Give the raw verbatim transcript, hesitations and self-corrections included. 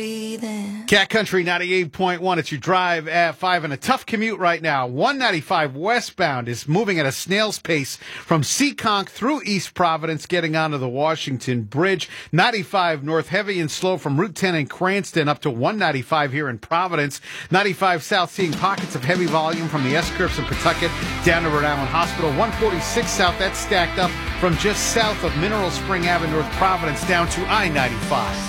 Cat Country ninety-eight point one. It's your drive at five and a tough commute right now. one ninety-five westbound is moving at a snail's pace from Seekonk through East Providence, getting onto the Washington Bridge. ninety-five north heavy and slow from Route ten in Cranston up to one ninety-five here in Providence. ninety-five south seeing pockets of heavy volume from the S-curves in Pawtucket down to Rhode Island Hospital. one forty-six south, that's stacked up from just south of Mineral Spring Avenue, North Providence, down to I ninety-five.